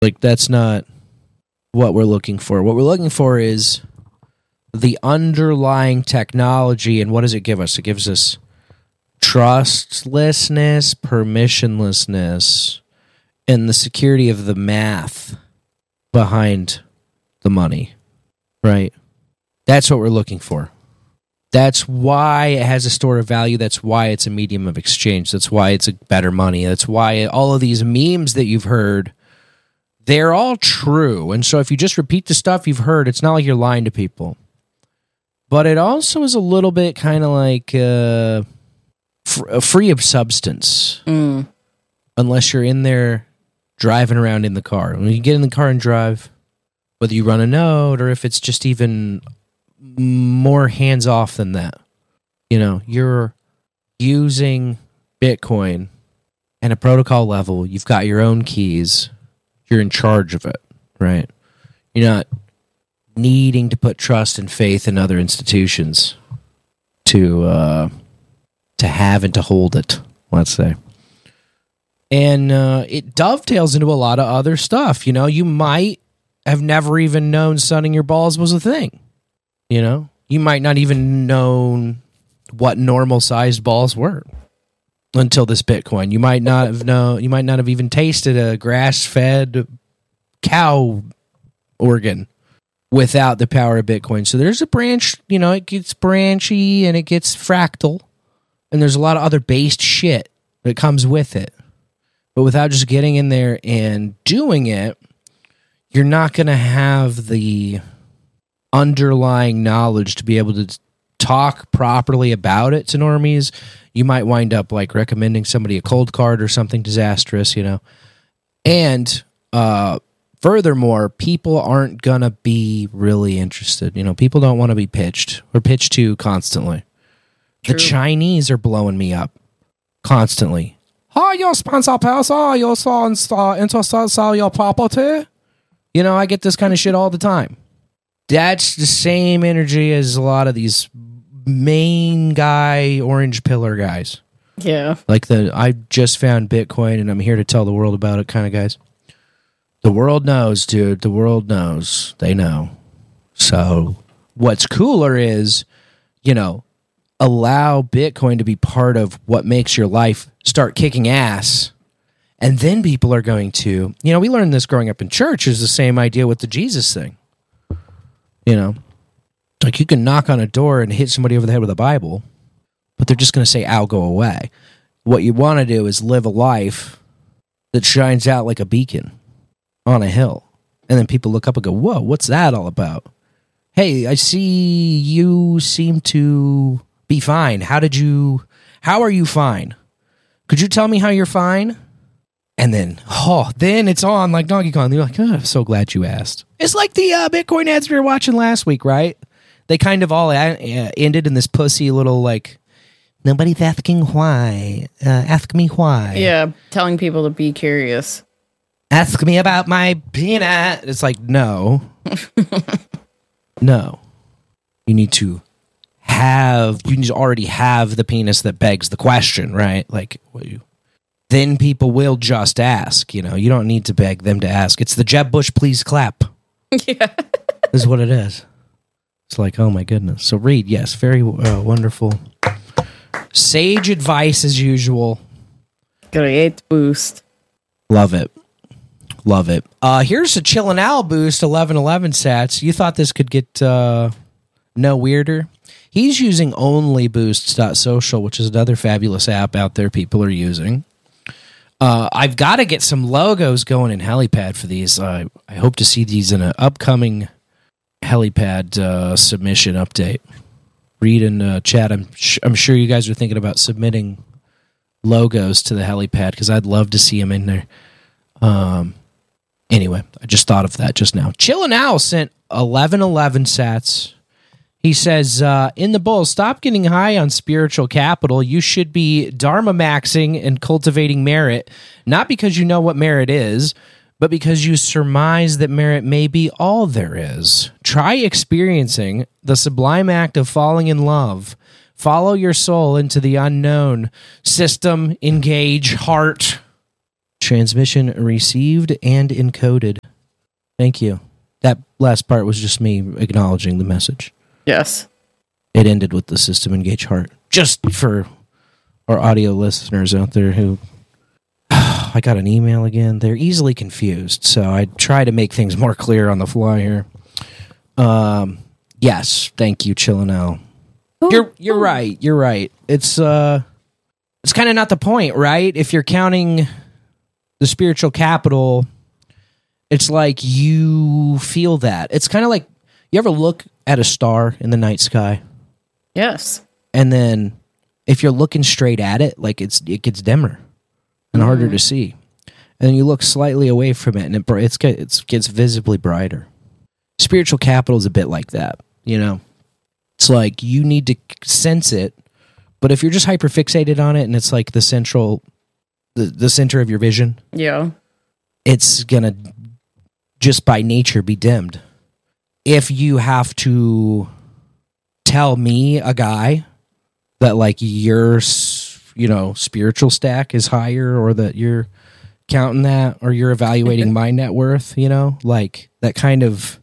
Like, that's not what we're looking for. What we're looking for is the underlying technology, and what does it give us? It gives us trustlessness, permissionlessness, and the security of the math behind the money, right? That's what we're looking for. That's why it has a store of value. That's why it's a medium of exchange. That's why it's a better money. That's why all of these memes that you've heard, they're all true. And so if you just repeat the stuff you've heard, it's not like you're lying to people. But it also is a little bit kind of like free of substance. Unless you're in there driving around in the car. When you get in the car and drive, whether you run a node or if it's just even more hands-off than that, you know, you're using Bitcoin at a protocol level. You've got your own keys. You're in charge of it, right? You're not needing to put trust and faith in other institutions to have and to hold it, let's say. And it dovetails into a lot of other stuff. You know, you might have never even known sunning your balls was a thing. You know, you might not even known what normal-sized balls were until this Bitcoin. You might not have even tasted a grass-fed cow organ without the power of Bitcoin. So there's a branch, you know, it gets branchy and it gets fractal, and there's a lot of other based shit that comes with it. But without just getting in there and doing it, you're not going to have the underlying knowledge to be able to talk properly about it to normies. You might wind up like recommending somebody a cold card or something disastrous, you know. And furthermore, people aren't going to be really interested. You know, people don't want to be pitched or pitched to constantly. True. The Chinese are blowing me up constantly. Oh, your sponsor person, your interested your property. You know, I get this kind of shit all the time. That's the same energy as a lot of these main guy orange pillar guys. Yeah. Like I just found Bitcoin and I'm here to tell the world about it kind of guys. The world knows, dude. The world knows. They know. So what's cooler is, you know, allow Bitcoin to be part of what makes your life start kicking ass. And then people are going to, you know, we learned this growing up in church, is the same idea with the Jesus thing. You know, like you can knock on a door and hit somebody over the head with a Bible, but they're just going to say, "Ow, go away." What you want to do is live a life that shines out like a beacon on a hill. And then people look up and go, "Whoa, what's that all about? Hey, I see you seem to be fine. How are you fine? Could you tell me how you're fine?" And then, then it's on like Donkey Kong. You're like, "Oh, I'm so glad you asked." It's like the Bitcoin ads we were watching last week, right? They kind of all ended in this pussy little like, "Nobody's asking why. Ask me why." Yeah, telling people to be curious. Ask me about my peanut. It's like, no. No. You need to already have the penis that begs the question, right? Like, then people will just ask, you know. You don't need to beg them to ask. It's the Jeb Bush please clap. Yeah. This is what it is. It's like, oh my goodness. So Reed, yes, very wonderful. Sage advice as usual. Great boost. Love it. Love it. Here's a Chillin' Al boost, 1111 sats. You thought this could get no weirder? He's using onlyboosts.social, which is another fabulous app out there people are using. I've got to get some logos going in Helipad for these. I hope to see these in an upcoming Helipad submission update. Read in chat. I'm sure you guys are thinking about submitting logos to the Helipad because I'd love to see them in there. Anyway, I just thought of that just now. Chillin' Al sent 1111 sats. He says, in the bull, stop getting high on spiritual capital. You should be dharma maxing and cultivating merit, not because you know what merit is, but because you surmise that merit may be all there is. Try experiencing the sublime act of falling in love. Follow your soul into the unknown. System, engage, heart. Transmission received and encoded. Thank you. That last part was just me acknowledging the message. Yes. It ended with the system engage heart. Just for our audio listeners out there who... I got an email again. They're easily confused, so I try to make things more clear on the fly here. Yes, thank you, Chillinell. You're right. You're right. It's kind of not the point, right? If you're counting the spiritual capital, it's like you feel that. It's kind of like, you ever look at a star in the night sky? Yes. And then if you're looking straight at it, like it gets dimmer and harder to see. And then you look slightly away from it, and it gets visibly brighter. Spiritual capital is a bit like that, you know? It's like you need to sense it, but if you're just hyperfixated on it and it's like the center of your vision, yeah, it's going to just by nature be dimmed. If you have to tell me, a guy, that like your, spiritual stack is higher, or that you're counting that, or you're evaluating my net worth, like that kind of,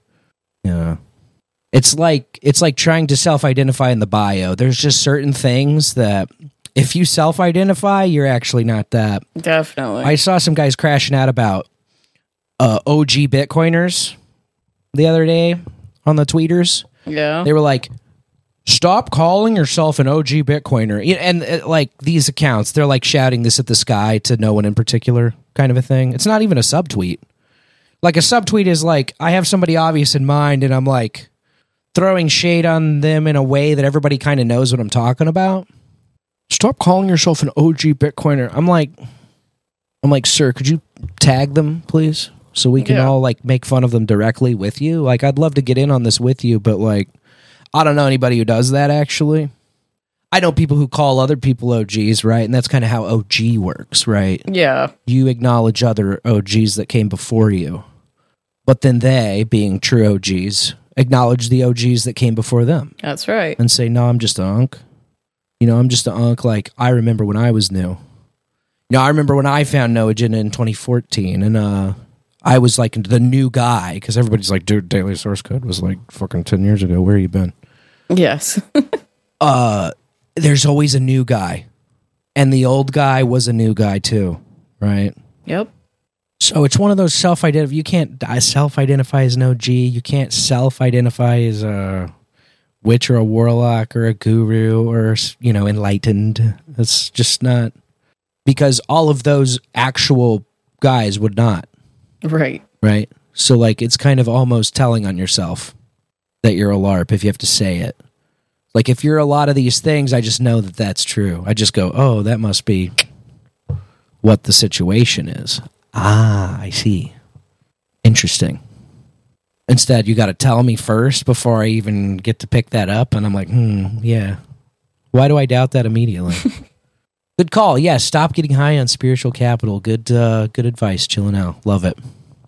it's like trying to self-identify in the bio. There's just certain things that if you self-identify, you're actually not that. Definitely. I saw some guys crashing out about OG Bitcoiners the other day on the tweeters. Yeah. They were like, stop calling yourself an OG Bitcoiner. And like these accounts, they're like shouting this at the sky to no one in particular kind of a thing. It's not even a subtweet. Like a subtweet is like, I have somebody obvious in mind and I'm like throwing shade on them in a way that everybody kind of knows what I'm talking about. Stop calling yourself an OG Bitcoiner. I'm like, sir, could you tag them, please? So we can all like make fun of them directly with you. Like, I'd love to get in on this with you, but like, I don't know anybody who does that, actually. I know people who call other people OGs, right? And that's kind of how OG works, right? Yeah. You acknowledge other OGs that came before you. But then they, being true OGs, acknowledge the OGs that came before them. That's right. And say, no, I'm just a unk. I'm just a unk. Like, I remember when I was new. I remember when I found No Agenda in 2014, and I was like the new guy, because everybody's like, dude, Daily Source Code was like fucking 10 years ago. Where you been? Yes. There's always a new guy. And the old guy was a new guy too, right? Yep. So it's one of those self-identify. You can't self-identify as an OG. You can't self-identify as a witch or a warlock or a guru or, enlightened. It's just not, because all of those actual guys would not. Right. Right? So, like, it's kind of almost telling on yourself that you're a LARP if you have to say it. Like, if you're a lot of these things, I just know that that's true. I just go, oh, that must be what the situation is. Ah, I see. Interesting. Instead, you got to tell me first before I even get to pick that up, and I'm like, yeah. Why do I doubt that immediately? Good call. Yeah, stop getting high on spiritual capital. Good advice, chilling out. Love it.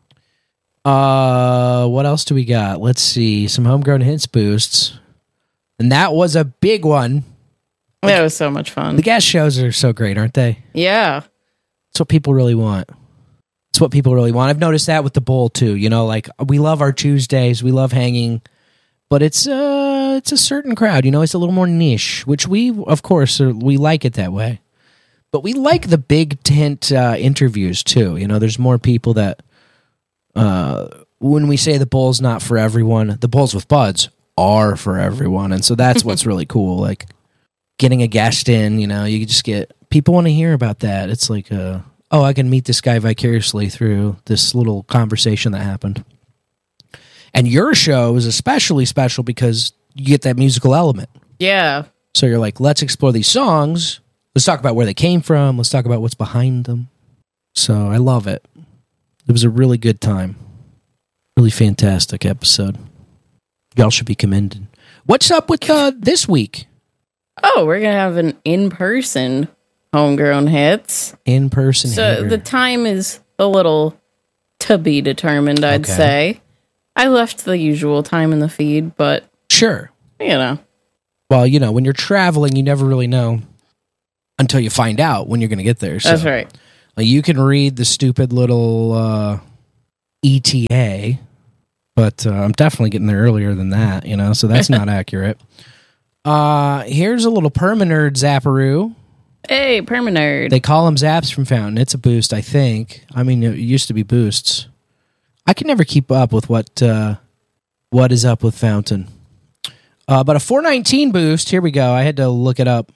What else do we got? Let's see. Some homegrown hits boosts. And that was a big one. That was so much fun. The guest shows are so great, aren't they? Yeah. It's what people really want. It's what people really want. I've noticed that with the bowl too. Like, we love our Tuesdays. We love hanging. But it's a certain crowd. It's a little more niche, which we, of course, we like it that way. But we like the big tent interviews too. There's more people that, when we say the bowl's not for everyone, the bowls with buds are for everyone. And so that's what's really cool. Like, getting a guest in, you just get, people want to hear about that. It's like, I can meet this guy vicariously through this little conversation that happened. And your show is especially special because you get that musical element. Yeah. So you're like, let's explore these songs. Let's talk about where they came from. Let's talk about what's behind them. So I love it. It was a really good time. Really fantastic episode. Y'all should be commended. What's up with this week? Oh, we're going to have an in-person Homegrown Hits. In-person So the time is a little to be determined, I'd say. I left the usual time in the feed, but... Sure. Well, when you're traveling, you never really know until you find out when you're going to get there. So, that's right. You can read the stupid little ETA, but I'm definitely getting there earlier than that, so that's not accurate. Here's a little Permanerd Zapparoo. Hey, Permanerd. They call them Zaps from Fountain. It's a boost, I think. I mean, it used to be boosts. I can never keep up with what is up with Fountain. But a 419 boost. Here we go. I had to look it up.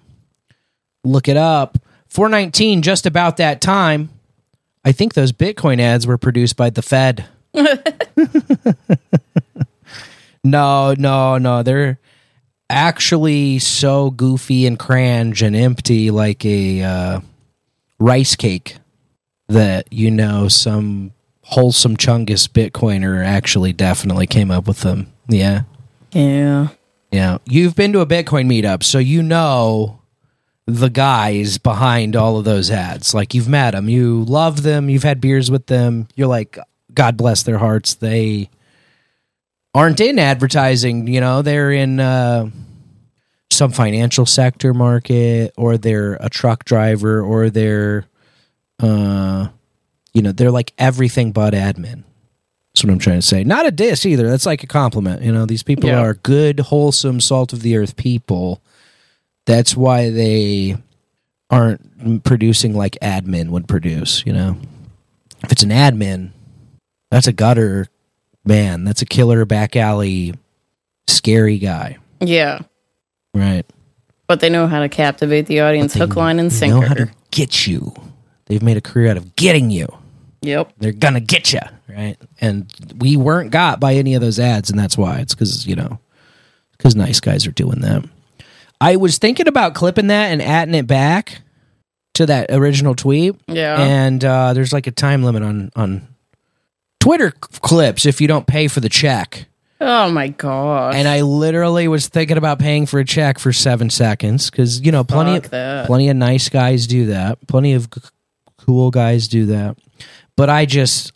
419, just about that time. I think those Bitcoin ads were produced by the Fed. No. They're actually so goofy and cringe and empty like a rice cake that some wholesome Chungus Bitcoiner actually definitely came up with them. Yeah. You've been to a Bitcoin meetup, so you know the guys behind all of those ads. Like, you've met them, you love them, you've had beers with them, you're like, God bless their hearts. They aren't in advertising, they're in some financial sector market, or they're a truck driver, or they're they're like everything but admin. That's what I'm trying to say. Not a diss either. That's like a compliment. These people are good, wholesome, salt of the earth people. That's why they aren't producing like admin would produce, If it's an admin, that's a gutter man. That's a killer, back alley, scary guy. Yeah. Right. But they know how to captivate the audience, hook, line, and sinker. They know how to get you. They've made a career out of getting you. Yep. They're going to get you, right? And we weren't got by any of those ads, and that's why. It's because, because nice guys are doing that. I was thinking about clipping that and adding it back to that original tweet. Yeah. And there's like a time limit on Twitter clips if you don't pay for the check. Oh, my gosh. And I literally was thinking about paying for a check for 7 seconds because, plenty of nice guys do that. Plenty of cool guys do that. But it's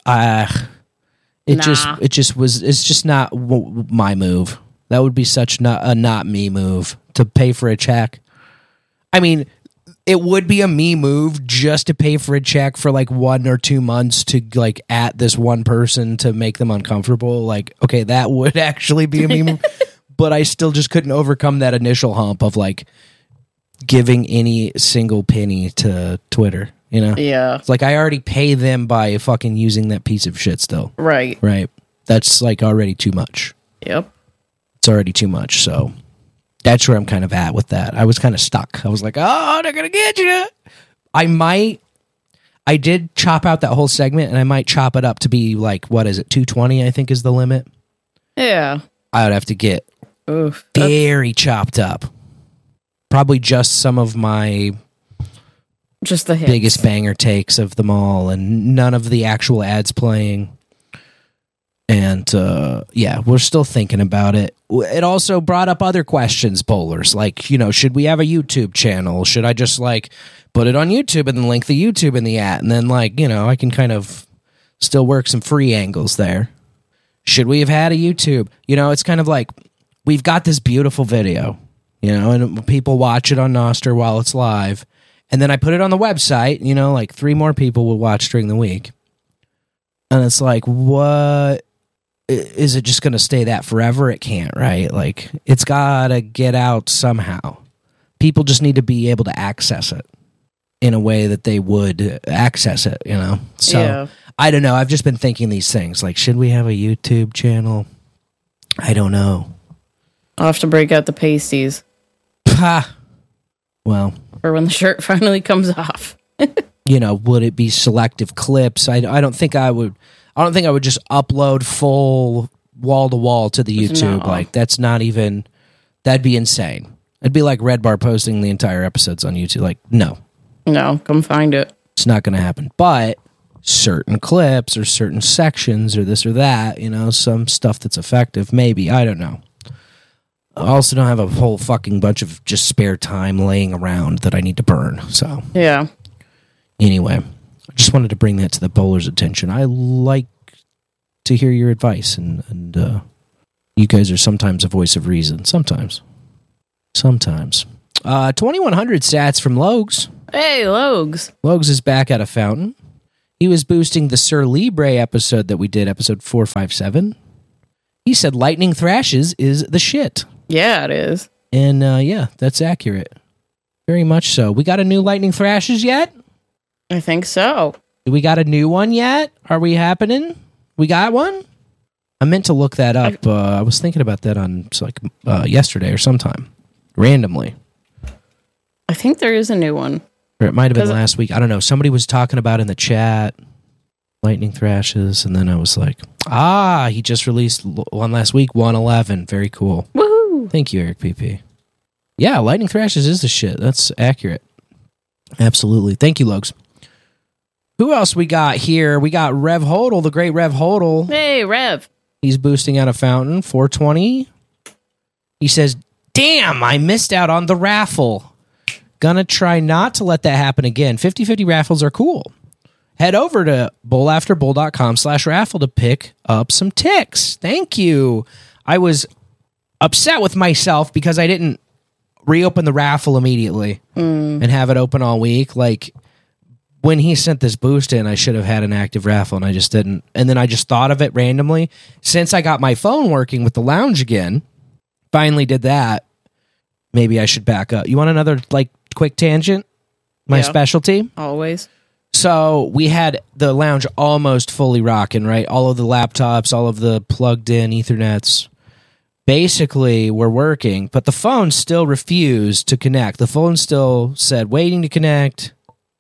just not my move. That would be such not me move to pay for a check. I mean, it would be a me move just to pay for a check for like 1 or 2 months to like at this one person to make them uncomfortable. Like, okay, that would actually be a me move. But I still just couldn't overcome that initial hump of like giving any single penny to Twitter. Yeah. It's like I already pay them by fucking using that piece of shit still. Right. That's like already too much. Yep. It's already too much. So that's where I'm kind of at with that. I was kind of stuck. I was like, oh, they're going to get you. I did chop out that whole segment, and I might chop it up to be like, what is it? 220, I think is the limit. Yeah. I would have to get very chopped up. Probably just some of my the hits. Biggest banger takes of them all, and none of the actual ads playing. And we're still thinking about it. It also brought up other questions, bowlers, like, should we have a YouTube channel? Should I just like put it on YouTube and then link the YouTube in the ad? And then like, I can kind of still work some free angles there. Should we have had a YouTube? It's kind of like, we've got this beautiful video, and people watch it on Nostr while it's live. And then I put it on the website, like 3 more people will watch during the week. And it's like, what? Is it just going to stay that forever? It can't, right? Like, it's got to get out somehow. People just need to be able to access it in a way that they would access it, So, yeah. I don't know. I've just been thinking these things. Like, should we have a YouTube channel? I don't know. I'll have to break out the pasties. Ha! Well. Or when the shirt finally comes off. Would it be selective clips? I don't think I would just upload full wall to wall to the YouTube. No. Like, that's not even, that'd be insane. It'd be like Red Bar posting the entire episodes on YouTube. Like, no, come find it. It's not going to happen. But certain clips or certain sections or this or that, some stuff that's effective, maybe. I don't know. I also don't have a whole fucking bunch of just spare time laying around that I need to burn. So, yeah. Anyway, I just wanted to bring that to the bowler's attention. I like to hear your advice, and you guys are sometimes a voice of reason. Sometimes. 2100 stats from Logs. Hey, Logs. Logs is back at a fountain. He was boosting the Sir Libre episode that we did, episode 457. He said Lightning Thrashes is the shit. Yeah, it is. And yeah, that's accurate. Very much so. We got a new Lightning Thrashes yet? I think so. Do we got a new one yet? Are we happening? We got one? I meant to look that up. I was thinking about that on yesterday or sometime. Randomly. I think there is a new one. Or it might have been last week. I don't know. Somebody was talking about in the chat Lightning Thrashes, and then I was like, he just released one last week, 111. Very cool. Woohoo! Thank you, Eric PP. Yeah, Lightning Thrashes is the shit. That's accurate. Absolutely. Thank you, Logs. Who else we got here? We got Rev Hodel, the great Rev Hodel. Hey, Rev. He's boosting out a fountain, 420. He says, damn, I missed out on the raffle. Gonna try not to let that happen again. 50-50 raffles are cool. Head over to bowlafterbowl.com/raffle to pick up some ticks. Thank you. I was upset with myself because I didn't reopen the raffle immediately and have it open all week. Like, when he sent this boost in, I should have had an active raffle, and I just didn't. And then I just thought of it randomly. Since I got my phone working with the lounge again, finally did that, maybe I should back up. You want another, quick tangent? My specialty? Always. So we had the lounge almost fully rocking, right? All of the laptops, all of the plugged-in Ethernets basically were working, but the phone still refused to connect. The phone still said, waiting to connect,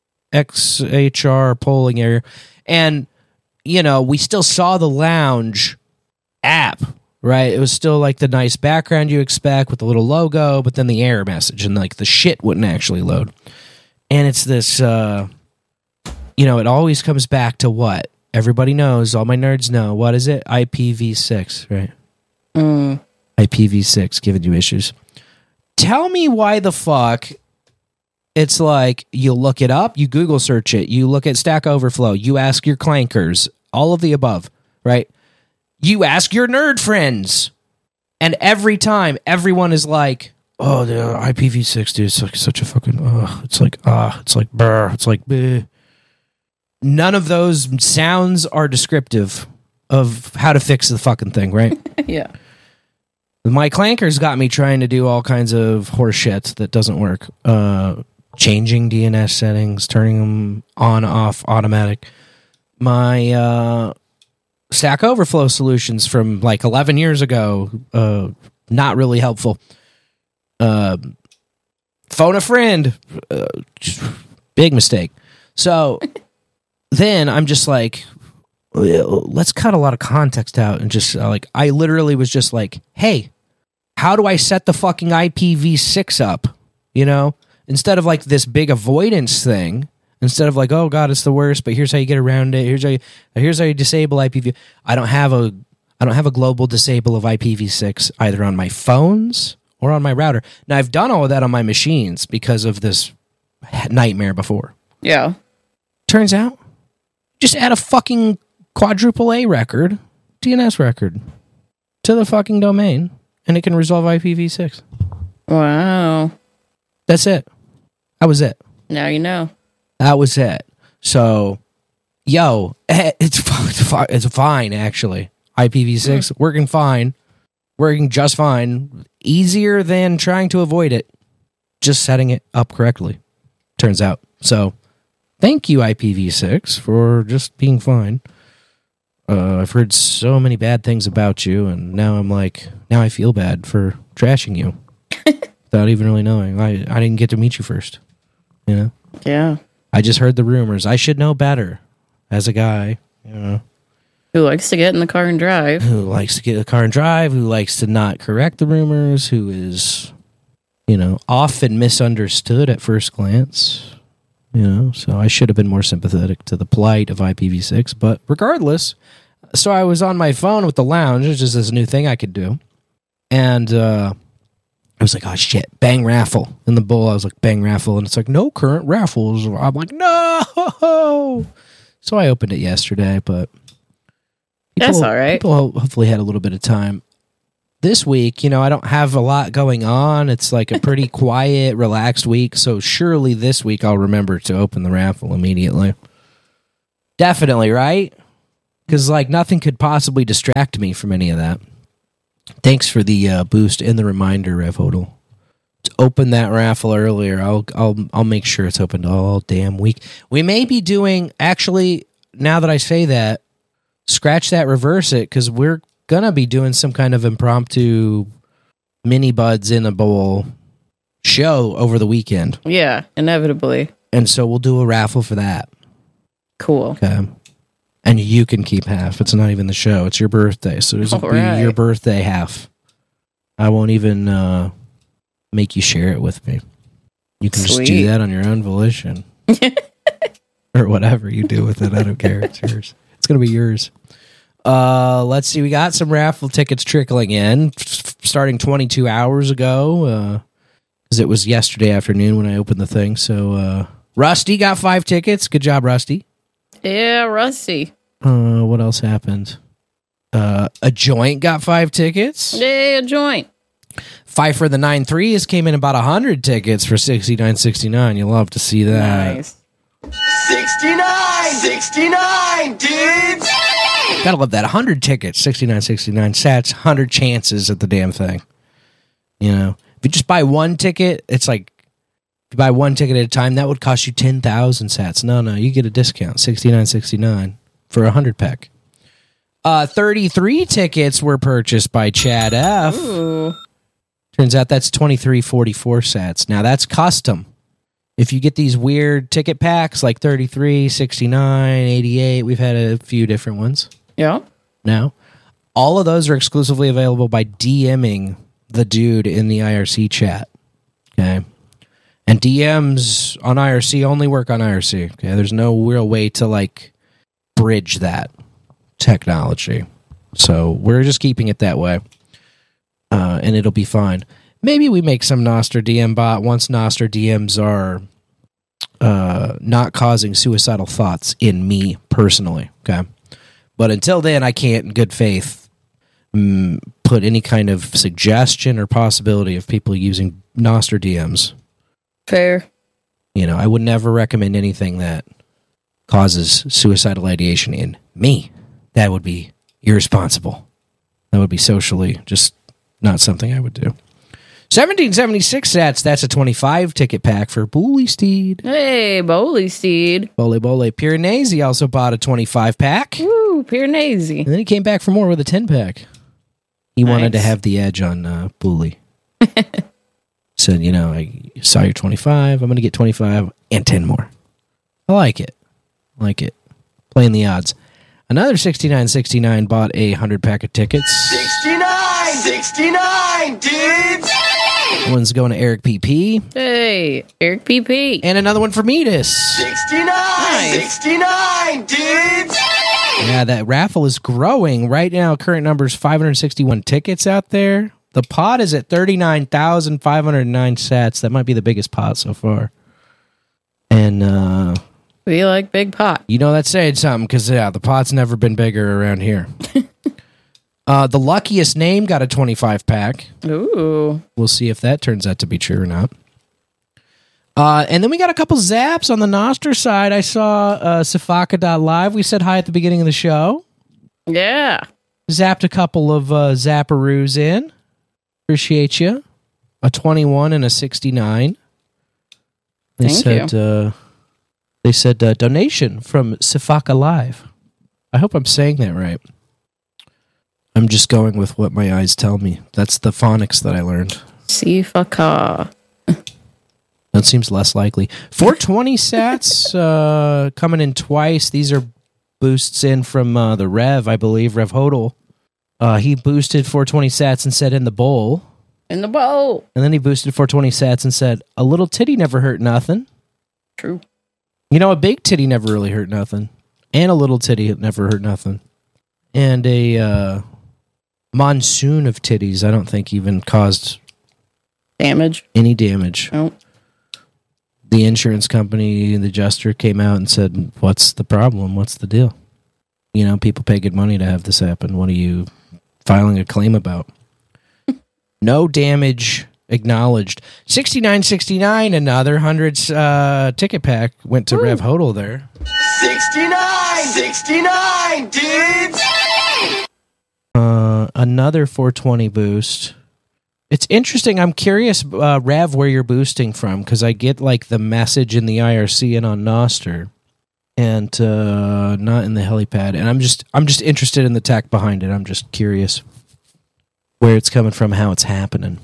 XHR polling area. And, we still saw the lounge app, right? It was still like the nice background you expect with the little logo, but then the error message and the shit wouldn't actually load. And it's this, it always comes back to what? Everybody knows, all my nerds know. What is it? IPv6, right? IPv6 giving you issues. Tell me why the fuck it's like you look it up, you Google search it, you look at Stack Overflow, you ask your clankers, all of the above, right? You ask your nerd friends, and every time everyone is like, oh, the IPv6, dude, it's like such a fucking, it's like brr, it's like, bleh. None of those sounds are descriptive of how to fix the fucking thing, right? Yeah. My clankers got me trying to do all kinds of horse shit that doesn't work. Changing DNS settings, turning them on, off, automatic. My Stack Overflow solutions from 11 years ago, not really helpful. Phone a friend, big mistake. So then I'm just like, let's cut a lot of context out and just I literally was just like, hey, how do I set the fucking IPv6 up? Instead of this big avoidance thing, instead of oh God, it's the worst, but here's how you get around it. Here's how you disable IPv. I don't have a global disable of IPv6 either on my phones or on my router. Now I've done all of that on my machines because of this nightmare before. Yeah. Turns out, just add a fucking quadruple A record, DNS record, to the fucking domain, and it can resolve IPv6. Wow. That's it. That was it. Now you know. That was it. So, it's fine, actually. IPv6, working fine. Working just fine. Easier than trying to avoid it. Just setting it up correctly, turns out. So, thank you, IPv6, for just being fine. I've heard so many bad things about you, and now now I feel bad for trashing you. Without even really knowing. I didn't get to meet you first. Yeah. I just heard the rumors. I should know better as a guy, who likes to get in the car and drive. Who likes to get in the car and drive, who likes to not correct the rumors, who is, often misunderstood at first glance. So I should have been more sympathetic to the plight of IPv6, but regardless, so I was on my phone with the lounge, which is this new thing I could do. And I was like, oh shit, bang raffle. In the bowl, I was like, bang raffle. And it's like, no current raffles. I'm like, no. So I opened it yesterday, but that's all right. People hopefully had a little bit of time. This week, I don't have a lot going on. It's like a pretty quiet, relaxed week. So surely this week I'll remember to open the raffle immediately. Definitely, right? Because, like, nothing could possibly distract me from any of that. Thanks for the boost and the reminder, Rev Hodel. To open that raffle earlier, I'll make sure it's opened all damn week. We may be doing, actually, now that I say that, scratch that, reverse it, because we're going to be doing some kind of impromptu mini buds in a bowl show over the weekend. Yeah, inevitably. And so we'll do a raffle for that. Cool. Okay. And you can keep half. It's not even the show. It's your birthday. So it'll be your birthday half. I won't even make you share it with me. You can just do that on your own volition. Or whatever you do with it. I don't care. It's yours. It's going to be yours. Let's see. We got some raffle tickets trickling in starting 22 hours ago. Because it was yesterday afternoon when I opened the thing. So Rusty got 5 tickets. Good job, Rusty. Yeah, Rusty. What else happened? A Joint got 5 tickets. Yeah, a Joint. Pfeiffer the 9-3s came in about 100 tickets for $69.69. You'll love to see that. Nice. 69, dudes. Gotta love that. 100 tickets, $69.69 sats, 100 chances at the damn thing. You know, if you just buy one ticket, it's like, if you buy one ticket at a time, that would cost you 10,000 sats. No, you get a discount, $69.69 for a 100-pack. 33 tickets were purchased by Chad F. Ooh. Turns out that's 23.44 sats. Now, that's custom. If you get these weird ticket packs like 33, 69, 88, we've had a few different ones. Yeah. Now, all of those are exclusively available by DMing the dude in the IRC chat. Okay. And DMs on IRC only work on IRC. Okay. There's no real way to like bridge that technology. So we're just keeping it that way. And it'll be fine. Maybe we make some Nostr DM bot once Nostr DMs are not causing suicidal thoughts in me personally. Okay. But until then, I can't in good faith put any kind of suggestion or possibility of people using Nostr DMs. Fair. You know, I would never recommend anything that causes suicidal ideation in me. That would be irresponsible. That would be socially just not something I would do. 1776 sats, that's a 25 ticket pack for Bully Steed. Hey, Bully Steed. Bole. Piranesi also bought a 25 pack. Woo, Piranesi. And then he came back for more with a 10 pack. He wanted to have the edge on Bully. Said, you know, I saw your 25. I'm going to get 25 and 10 more. I like it. Playing the odds. Another 69.69 bought a 100 pack of tickets. 69, dudes. One's going to Eric PP. Hey, Eric PP. And another one for Metis. 69, dudes. Yeah, that raffle is growing. Right now, current number is 561 tickets out there. The pot is at 39,509 sats. That might be the biggest pot so far. And, we like big pot. you know, that's saying something because, yeah, the pot's never been bigger around here. The luckiest name got a 25 pack. Ooh. We'll see if that turns out to be true or not. And then we got a couple zaps on the Nostr side. I saw Safaka.live. We said hi at the beginning of the show. Yeah. Zapped a couple of Zapparoos in. Appreciate you. A 21 and a 69. Thank you. They said donation from Safaka Live. I hope I'm saying that right. I'm just going with what my eyes tell me. That's the phonics that I learned. Sifaka. That seems less likely. 420 sats coming in twice. These are boosts in from the Rev, I believe, Rev Hodel. He boosted 420 sats and said in the bowl. In the bowl. And then he boosted 420 sats and said, a little titty never hurt nothing. True. You know, a big titty never really hurt nothing. And a little titty never hurt nothing. And a monsoon of titties, I don't think even caused Damage. any damage. Oh. The insurance company, the adjuster came out and said, what's the problem? What's the deal? You know, people pay good money to have this happen. What are you filing a claim about? No damage Acknowledged. 69.69, another 100 ticket pack went to Rev Hodel there. 69 dudes. Another 420 boost. It's interesting. I'm curious, Rev, where you're boosting from, because I get like the message in the IRC and on Noster, and not in the helipad. And I'm just interested in the tech behind it. I'm just curious where it's coming from, how it's happening.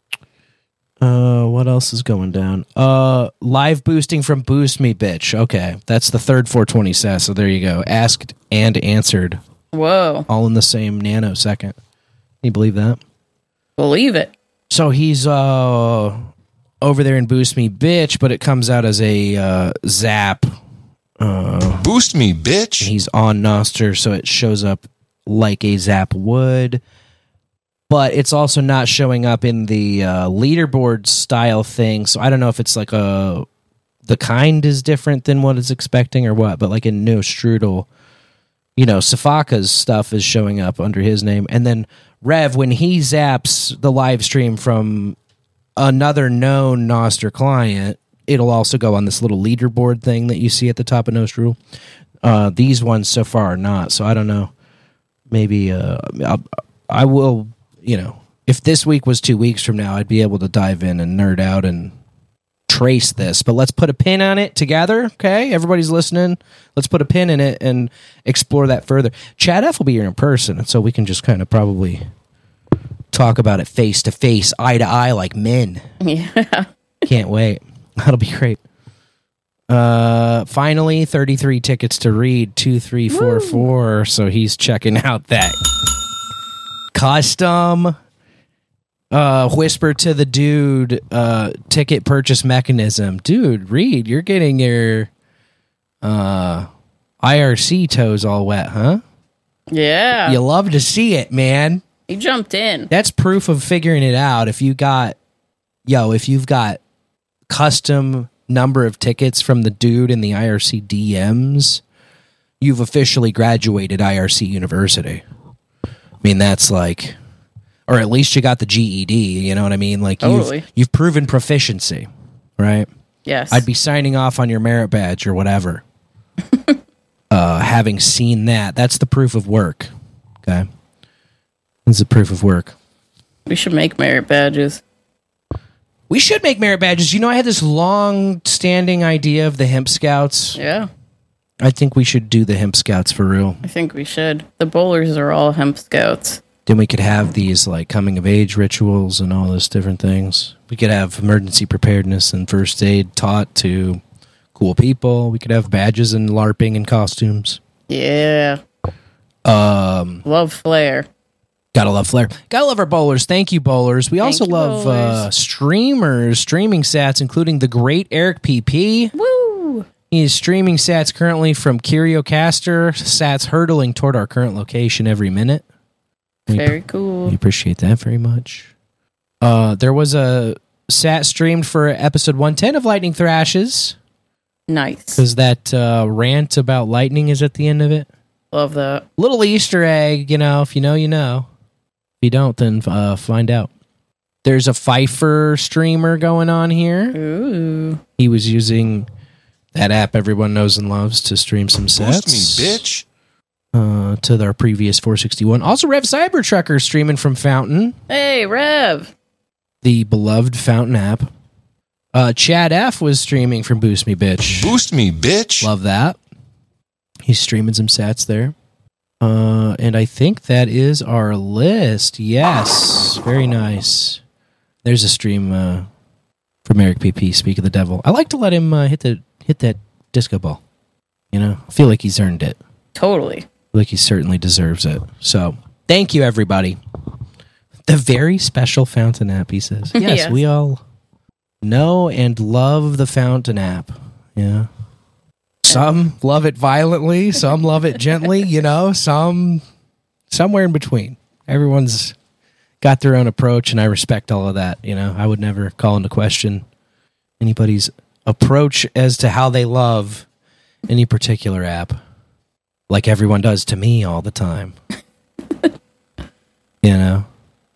What else is going down? Live boosting from Boost Me Bitch. Okay, that's the third 420 SAS. So there you go. Asked and answered. Whoa. All in the same nanosecond. Can you believe that? Believe it. So he's over there in Boost Me Bitch, but it comes out as a zap. Boost me, bitch. He's on Noster, so it shows up like a zap would. But it's also not showing up in the leaderboard style thing. So I don't know if it's like the kind is different than what it's expecting or what. But like in No Strudel, Safaka's stuff is showing up under his name. And then Rev, when he zaps the live stream from another known Noster client, it'll also go on this little leaderboard thing that you see at the top of No Strudel. These ones so far are not. So I don't know. Maybe I will... if this week was 2 weeks from now, I'd be able to dive in and nerd out and trace this. But let's put a pin on it together, okay? Everybody's listening. Let's put a pin in it and explore that further. Chad F will be here in person, and so we can just kind of probably talk about it face to face, eye to eye, like men. Yeah. Can't wait. That'll be great. Finally, 33 tickets to read, 2344. So he's checking out that custom whisper to the dude ticket purchase mechanism. Dude, Reed, you're getting your IRC toes all wet, huh? Yeah. You love to see it, man. He jumped in. That's proof of figuring it out. If you've got custom number of tickets from the dude in the IRC DMs, you've officially graduated IRC University. I mean, that's like, or at least you got the GED, you know what I mean? Like, totally. You've proven proficiency, right? Yes. I'd be signing off on your merit badge or whatever. Having seen that, that's the proof of work, okay? It's the proof of work. We should make merit badges. We should make merit badges. I had this long-standing idea of the Hemp Scouts. Yeah. I think we should do the Hemp Scouts for real. I think we should. The bowlers are all hemp scouts. Then we could have these like coming-of-age rituals and all those different things. We could have emergency preparedness and first aid taught to cool people. We could have badges and LARPing and costumes. Yeah. Love flair. Gotta love flair. Gotta love our bowlers. Thank you, bowlers. We also love streamers, streaming sats, including the great Eric PP. Woo! He is streaming sats currently from Curiocaster, sats hurtling toward our current location every minute. Very cool. We appreciate that very much. There was a sat streamed for episode 110 of Lightning Thrashes. Nice. Because that rant about lightning is at the end of it. Love that. Little Easter egg, if you know, you know. If you don't, then find out. There's a Pfeiffer streamer going on here. Ooh. He was using that app everyone knows and loves to stream some sets. Boost me, bitch. To their previous 461. Also, Rev Cybertrucker streaming from Fountain. Hey, Rev. The beloved Fountain app. Chad F was streaming from Boost Me Bitch. Boost me, bitch. Love that. He's streaming some sats there. And I think that is our list. Yes. Very nice. There's a stream from Eric PP, Speak of the Devil. I like to let him hit that disco ball. I feel like he's earned it. Totally. Like he certainly deserves it. So, thank you, everybody. The very special Fountain app, he says. Yes, Yes. We all know and love the Fountain app. Yeah. Some love it violently, some love it gently, somewhere in between. Everyone's got their own approach, and I respect all of that. I would never call into question anybody's approach as to how they love any particular app, like everyone does to me all the time. Just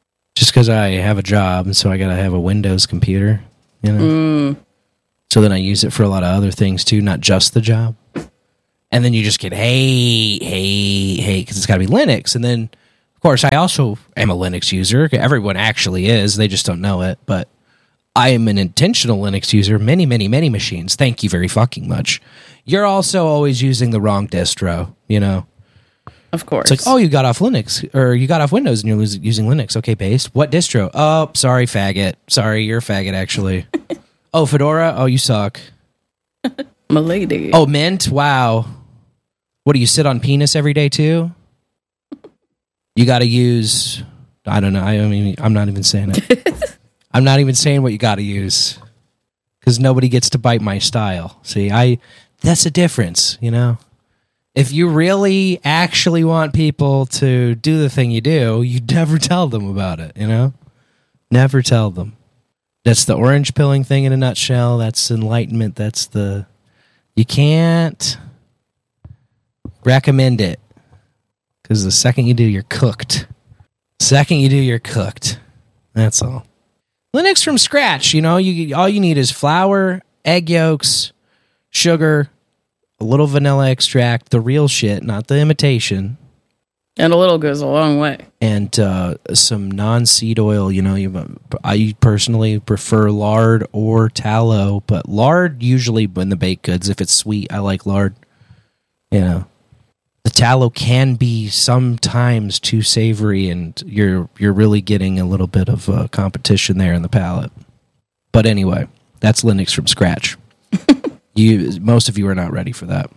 just because I have a job, and so I got to have a Windows computer, you know? So then I use it for a lot of other things, too, not just the job. And then you just get, hey, because it's got to be Linux. And then, of course, I also am a Linux user. Everyone actually is. They just don't know it. But I am an intentional Linux user. Many, many, many machines. Thank you very fucking much. You're also always using the wrong distro, you know? Of course. It's like, oh, you got off Linux, or you got off Windows and you're using Linux. Okay, based. What distro? Oh, sorry, faggot. Sorry, you're a faggot, actually. Oh, Fedora? Oh, you suck. Milady. Oh, Mint? Wow. What, do you sit on penis every day, too? You got to use... I don't know. I mean, I'm not even saying it. I'm not even saying what you got to use. Because nobody gets to bite my style. See, that's a difference, you know? If you really actually want people to do the thing you do, you never tell them about it, you know? Never tell them. That's the orange pilling thing in a nutshell. That's enlightenment. That's the... You can't recommend it. Because the second you do, you're cooked. Second you do, you're cooked. That's all. Linux from scratch, you know? All you need is flour, egg yolks, sugar, a little vanilla extract, the real shit, not the imitation. And a little goes a long way. And some non-seed oil, you know. I personally prefer lard or tallow, but lard usually in the baked goods. If it's sweet, I like lard. You know, the tallow can be sometimes too savory, and you're really getting a little bit of competition there in the palate. But anyway, that's Linux from scratch. Most of you are not ready for that.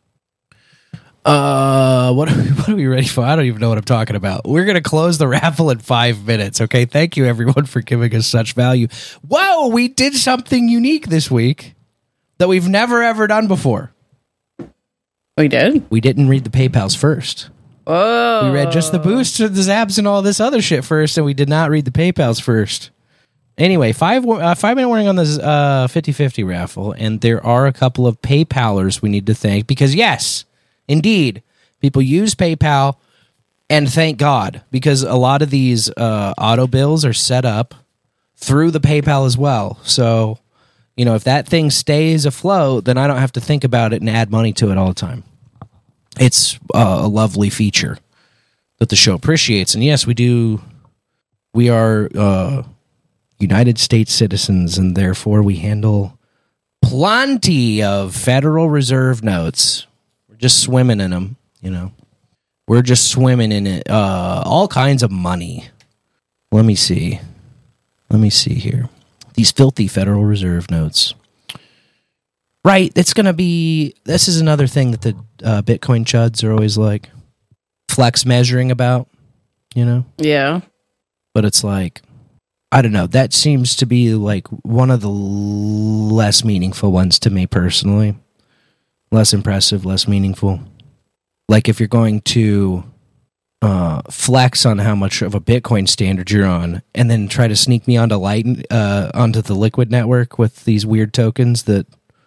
What are we ready for? I don't even know what I'm talking about. We're going to close the raffle in 5 minutes, okay? Thank you, everyone, for giving us such value. Whoa, we did something unique this week that we've never, ever done before. We did? We didn't read the PayPals first. Oh. We read just the boosts, the zaps, and all this other shit first, and we did not read the PayPals first. Anyway, 5-minute warning on this 50-50 raffle, and there are a couple of PayPalers we need to thank, because yes, indeed, people use PayPal, and thank God, because a lot of these auto bills are set up through the PayPal as well. So, you know, if that thing stays afloat, then I don't have to think about it and add money to it all the time. It's a lovely feature that the show appreciates. And yes, we are United States citizens, and therefore we handle plenty of Federal Reserve notes. We're just swimming in them, you know. We're just swimming in it. All kinds of money. Let me see here. These filthy Federal Reserve notes. Right, this is another thing that the Bitcoin chuds are always like flex measuring about, you know? Yeah. But it's like, I don't know, that seems to be like one of the less meaningful ones to me personally. Less impressive, less meaningful. Like if you're going to flex on how much of a Bitcoin standard you're on, and then try to sneak me onto onto the Liquid network with these weird tokens that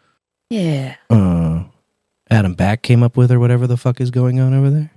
Adam Back came up with, or whatever the fuck is going on over there.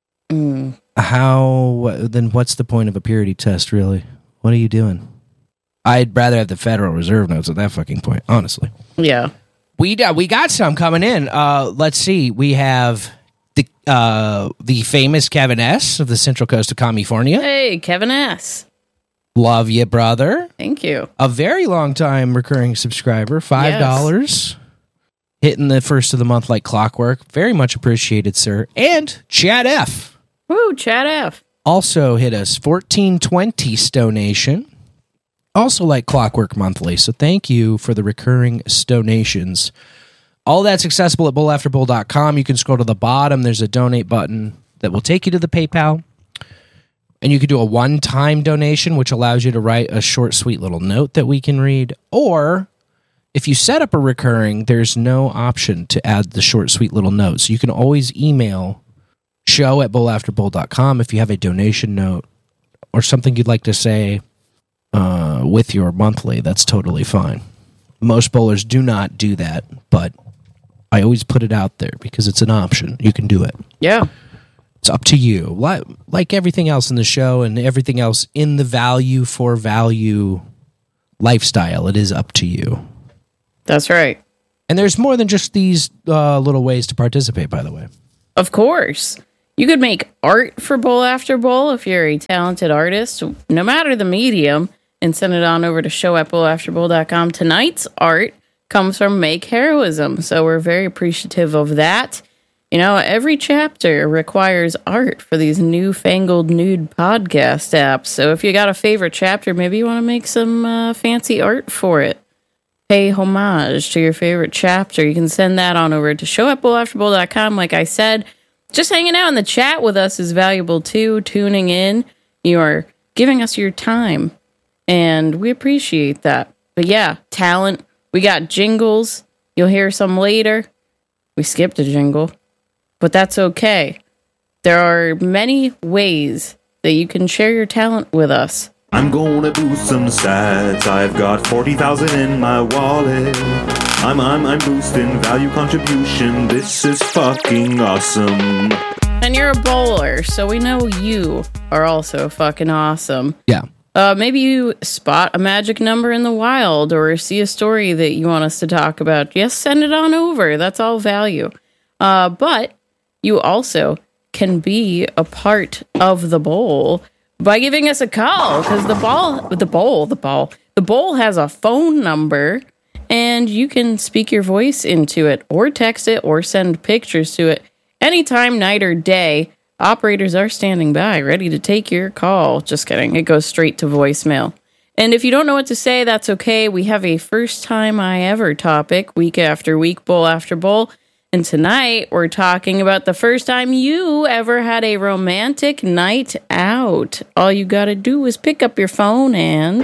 Then what's the point of a purity test, really? What are you doing? I'd rather have the Federal Reserve notes at that fucking point, honestly. Yeah. We got some coming in. Let's see. We have the famous Kevin S. of the Central Coast of California. Hey, Kevin S. Love you, brother. Thank you. A very long time recurring subscriber. $5. Yes. Hitting the first of the month like clockwork. Very much appreciated, sir. And Chad F. Woo, Chad F. Also hit us $14.20 donation. Also like clockwork monthly. So thank you for the recurring donations. All that's accessible at bullafterbull.com. You can scroll to the bottom. There's a donate button that will take you to the PayPal. And you can do a one-time donation, which allows you to write a short, sweet little note that we can read. Or if you set up a recurring, there's no option to add the short, sweet little note. So you can always email show@bullafterbull.com if you have a donation note or something you'd like to say with your monthly. That's totally fine. Most bowlers do not do that, but I always put it out there because it's an option. You can do it. Yeah. It's up to you. Like everything else in the show and everything else in the value for value lifestyle, it is up to you. That's right. And there's more than just these little ways to participate, by the way. Of course. You could make art for Bowl After Bowl if you're a talented artist, no matter the medium, and send it on over to show@bowlafterbowl.com. Tonight's art comes from Make Heroism, so we're very appreciative of that. You know, every chapter requires art for these newfangled nude podcast apps. So if you got a favorite chapter, maybe you want to make some fancy art for it. Pay homage to your favorite chapter. You can send that on over to show@bowlafterbowl.com. Like I said, just hanging out in the chat with us is valuable too. Tuning in, you are giving us your time, and we appreciate that. But yeah, talent. We got jingles. You'll hear some later. We skipped a jingle, but that's okay. There are many ways that you can share your talent with us. I'm gonna boost some stats. I've got 40,000 in my wallet. I'm boosting value contribution. This is fucking awesome. And you're a bowler, so we know you are also fucking awesome. Yeah. Maybe you spot a magic number in the wild or see a story that you want us to talk about. Yes, send it on over. That's all value. But you also can be a part of the bowl by giving us a call, because the bowl has a phone number, and you can speak your voice into it or text it or send pictures to it anytime, night or day. Operators are standing by, ready to take your call. Just kidding. It goes straight to voicemail. And if you don't know what to say, that's okay. We have a first time I ever topic, week after week, bowl after bowl. And tonight, we're talking about the first time you ever had a romantic night out. All you gotta do is pick up your phone and